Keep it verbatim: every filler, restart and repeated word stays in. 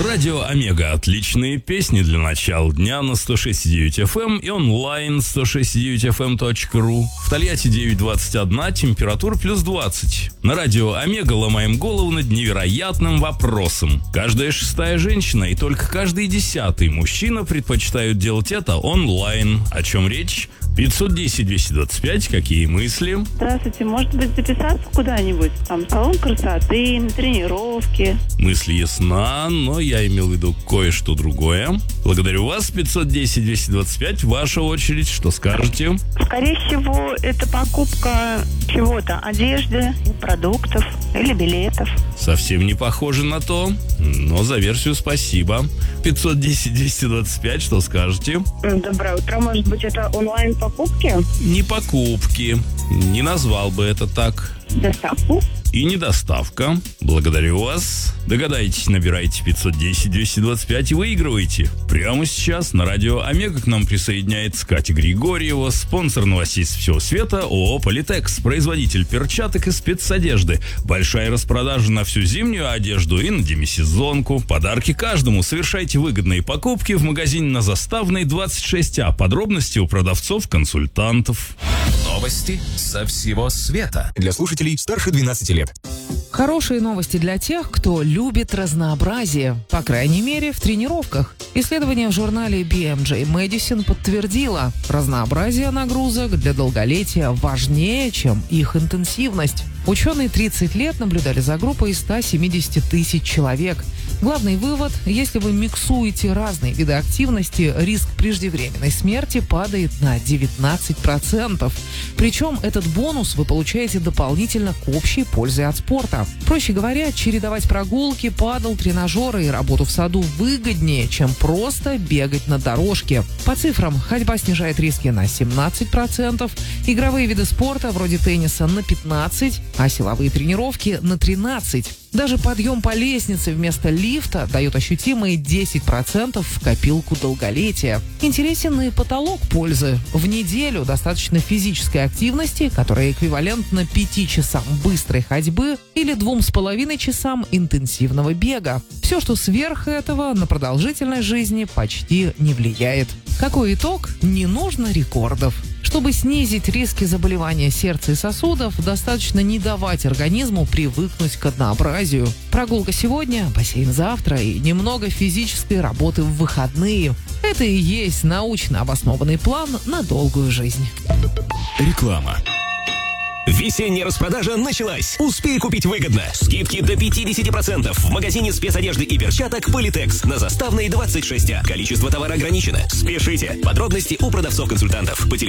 Радио Омега. Отличные песни для начала дня на сто шесть и девять эф эм и онлайн сто шесть и девять эф эм точка ру. В Тольятти девять двадцать один, температура плюс двадцать. На радио Омега ломаем голову над невероятным вопросом. Каждая шестая женщина и только каждый десятый мужчина предпочитают делать это онлайн. О чем речь? пятьсот десять двести двадцать пять. Какие мысли? Здравствуйте, может быть, записаться куда-нибудь? Там салон красоты, на тренировки. Мысль ясна, но я имел в виду кое-что другое. Благодарю вас, пятьсот десять двести двадцать пять. Ваша очередь, что скажете? Скорее всего, это покупка чего-то, одежды, продуктов или билетов. Совсем не похоже на то, но за версию спасибо. пятьсот десять двести двадцать пять, что скажете? Доброе утро, может быть, это онлайн-покупки? Не покупки, не назвал бы это так. Доставку? И не доставка. Благодарю вас. Догадайтесь, набирайте пятьсот десять двести двадцать пять и выигрывайте. Прямо сейчас на радио Омега к нам присоединяется Катя Григорьева, спонсор новостей со всего света ООО «Политекс», производитель перчаток и спецодежды. Большая распродажа на всю зимнюю одежду и на демисезонку. Подарки каждому. Совершайте выгодные покупки в магазине на Заставной двадцать шесть А. Подробности у продавцов-консультантов. Новости со всего света. Для слушателей старше двенадцати лет. Хорошие новости для тех, кто любит разнообразие, по крайней мере, в тренировках. Исследование в журнале би эм джей Medicine подтвердило, разнообразие нагрузок для долголетия важнее, чем их интенсивность. Ученые тридцать лет наблюдали за группой из ста семидесяти тысяч человек. Главный вывод – если вы миксуете разные виды активности, риск преждевременной смерти падает на девятнадцать процентов. Причем этот бонус вы получаете дополнительно к общей пользе от спорта. Проще говоря, чередовать прогулки, падл, тренажеры и работу в саду выгоднее, чем просто бегать на дорожке. По цифрам, ходьба снижает риски на семнадцать процентов, игровые виды спорта вроде тенниса на пятнадцать процентов, а силовые тренировки на тринадцать процентов. Даже подъем по лестнице вместо лифта дает ощутимые десять процентов в копилку долголетия. Интересен и потолок пользы. В неделю достаточно физической активности, которая эквивалентна пяти часам быстрой ходьбы или двум с половиной часам интенсивного бега. Все, что сверх этого, на продолжительность жизни почти не влияет. Какой итог? Не нужно рекордов. Чтобы снизить риски заболевания сердца и сосудов, достаточно не давать организму привыкнуть к однообразию. Прогулка сегодня, бассейн завтра и немного физической работы в выходные. Это и есть научно обоснованный план на долгую жизнь. Реклама. Весенняя распродажа началась. Успей купить выгодно. Скидки до пятидесяти процентов в магазине спецодежды и перчаток «Политекс» на Заставной двадцать шесть А. Количество товара ограничено. Спешите. Подробности у продавцов-консультантов. По телефону